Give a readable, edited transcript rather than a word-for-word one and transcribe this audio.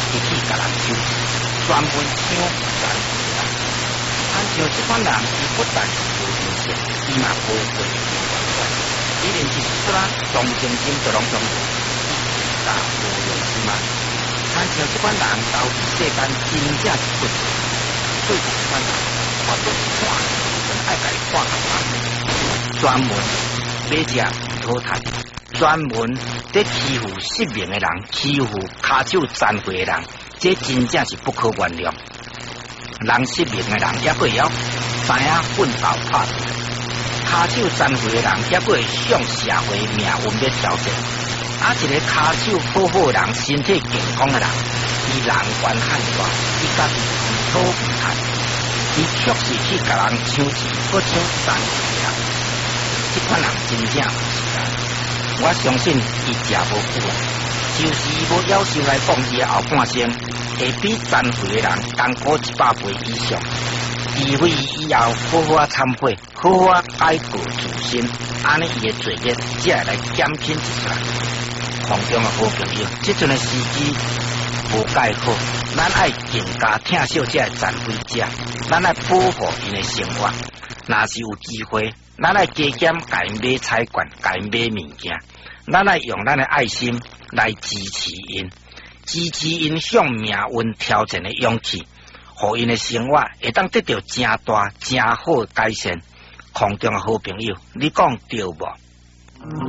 一起甲人收拾，专门抢咱人。按照这款人，伊不但是无良心，伊嘛无过人管，伊连一撮同情心都拢总无，伊大无良心嘛。按照这款人，到底世间真正是不错，所以这款人我都是看，爱甲伊看下人，专门买食讨赚。专门在欺负失明的人，欺负骹手残废的人，这真正是不可原谅。人失明的人也会晓知影奋斗打拼，骹手残废的人也会向社会命运要挑战。一个骹手好好的人，身体健康的人，伊人缘罕大，伊家己自讨不赚，伊却是去甲人抢钱，搁抢残废的人。这款人真正有时间。我相信伊食无久啊，就是伊要夭寿来讲，伊的后半生会比残废的人艰苦100倍以上。除非伊以后好好忏悔，好好改过自新，安尼伊的罪孽才会来减轻一出来。空中的好朋友，这阵的时机无介好，咱爱更加疼惜这个残废者，咱爱保护因的生活。若是有机会，咱爱加减甲因买彩券，甲因买物件。咱爱用咱的爱心来支持因，支持因向命运挑战的勇气，互因的生活会当得到真大真好的改善。空中的好朋友，你讲对无？